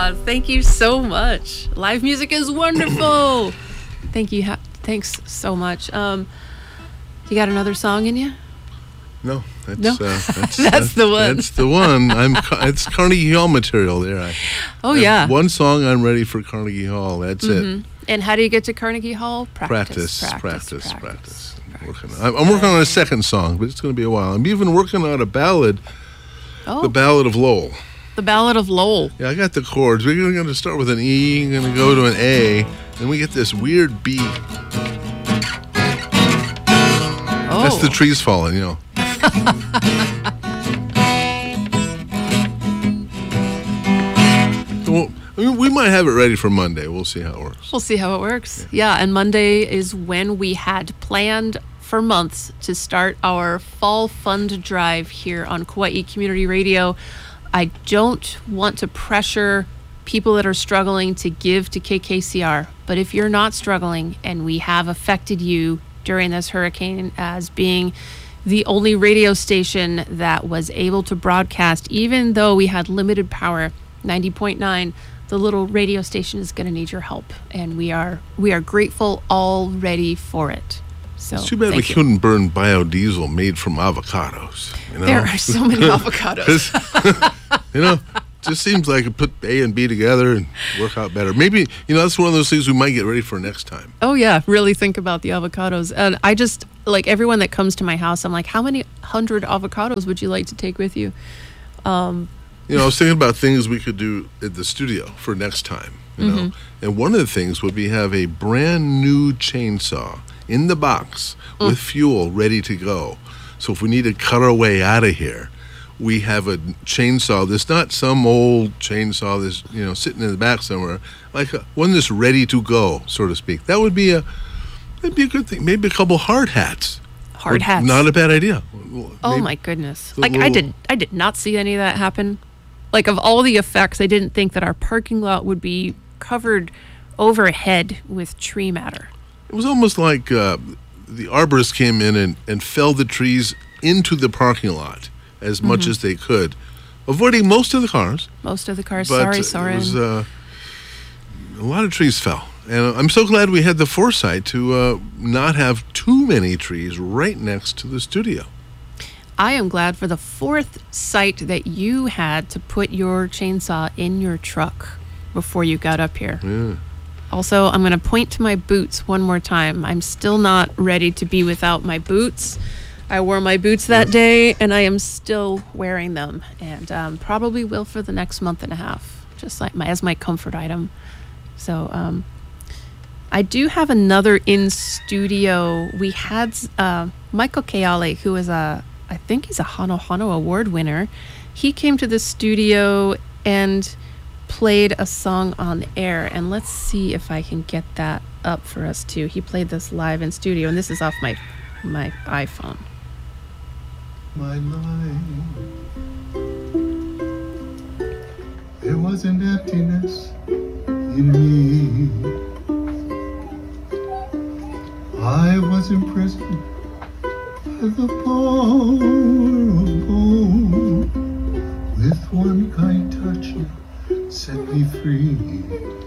Thank you so much. Live music is wonderful. Thank you. Thanks so much. You got another song in you? No, that's the one. That's the one. It's Carnegie Hall material there. Yeah. One song I'm ready for Carnegie Hall. That's it. And how do you get to Carnegie Hall? Practice. I'm working on a second song, but it's going to be a while. I'm even working on a ballad, the Ballad of Lowell. The Ballad of Lowell. Yeah, I got the chords. We're going to start with an E, going to go to an A, and we get this weird B. That's the trees falling, Well, we might have it ready for Monday. We'll see how it works. We'll see how it works. Yeah, and Monday is when we had planned for months to start our fall fund drive here on Kauai Community Radio. I don't want to pressure people that are struggling to give to KKCR, but if you're not struggling and we have affected you during this hurricane as being the only radio station that was able to broadcast, even though we had limited power, 90.9, the little radio station is going to need your help, and we are grateful already for it. So it's too bad we couldn't burn biodiesel made from avocados. There are so many avocados. Just seems like it put A and B together and work out better. Maybe, that's one of those things we might get ready for next time. Oh, yeah. Really think about the avocados. And I just, like, everyone that comes to my house, I'm like, how many 100 avocados would you like to take with you? I was thinking about things we could do at the studio for next time, know. And one of the things would be have a brand new chainsaw in the box with fuel ready to go. So if we need to cut our way out of here, we have a chainsaw that's not some old chainsaw that's, sitting in the back somewhere, like one that's ready to go, so to speak. That'd be a good thing. Maybe a couple hard hats. Hard hats. Not a bad idea. Oh my goodness. Like I did not see any of that happen. Like of all the effects, I didn't think that our parking lot would be covered overhead with tree matter. It was almost like the arborists came in and felled the trees into the parking lot as much as they could, avoiding most of the cars. Sorry, Soren. It was, a lot of trees fell. And I'm so glad we had the foresight to not have too many trees right next to the studio. I am glad for the foresight that you had to put your chainsaw in your truck before you got up here. Yeah. Also, I'm going to point to my boots one more time. I'm still not ready to be without my boots. I wore my boots that day, and I am still wearing them, and probably will for the next month and a half, just like as my comfort item. So I do have another in studio. We had Michael Keale, who is I think he's a Hano Hano Award winner. He came to the studio and played a song on air, and let's see if I can get that up for us too. He played this live in studio, and this is off my iPhone. My life, there was an emptiness in me. I was imprisoned by the power of gold. With one kind touch, you set me free.